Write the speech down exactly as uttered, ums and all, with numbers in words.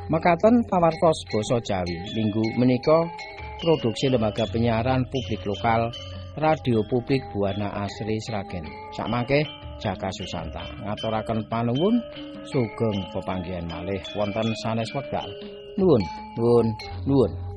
Mekaten pawartos basa Jawi minggu menika produksi lembaga penyiaran publik lokal Radio Publik Buana Asri Sragen. Sakmangke Jaka Susanta ngaturaken panuwun sugeng pepanggihan malih wonten sanes wekdal. Nuwun, nuwun, nuwun.